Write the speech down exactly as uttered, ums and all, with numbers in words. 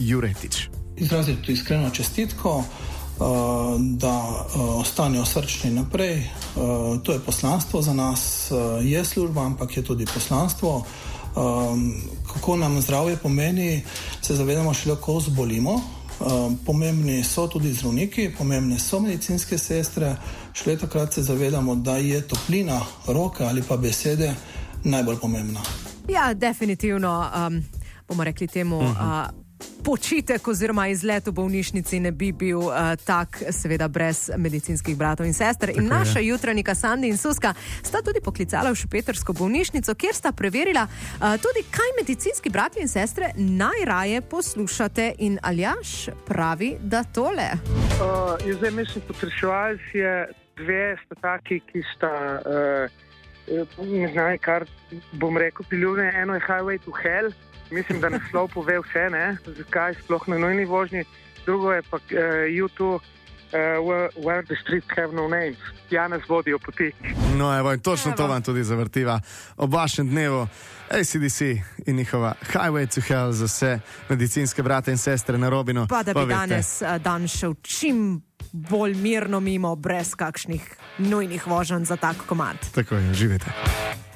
Juretič. Izraziti tudi iskreno čestitko, da ostanejo srčni naprej. To je poslanstvo za nas, je služba, ampak je tudi poslanstvo. Kako nam zdravje pomeni, se zavedamo šele, ko zbolimo. Pomembni so tudi zdravniki, pomembne so medicinske sestre. Šele takrat se zavedamo, da je toplina roke ali pa besede najbolj pomembna. Ja, definitivno, um, bomo rekli temu, uh-huh. uh, počitek oziroma izlet v bolnišnici ne bi bil uh, tak, seveda brez medicinskih bratov in sester. In Tako naša je. jutranjika Sandi in Suska sta tudi poklicala v šempetrsko bolnišnico, kjer sta preverila uh, tudi, kaj medicinski brati in sestre najraje poslušate. In Aljaž pravi, da tole. Uh, jaz zdaj mislim, potreševalc je dve sta taki, ki sta uh, ne znam, kar bom rekel, priljubljene. Eno je Highway to Hell. Mislim, da naslov pove vse, ne? Zakaj sploh na nujni vožnji. Drugo je pa uh, U dva, uh, where, where the streets have no names. Ja, nas vodijo poti. No, evo, in točno evo. To vam tudi zavrtiva ob vašem dnevu. A C D C in njihova Highway to Hell za vse medicinske brate in sestre na Robinu. Pa da bi Povejte. danes uh, dan šel čim bolj mirno mimo, brez kakšnih nujnih voženj za tak komad. Tako je, živite.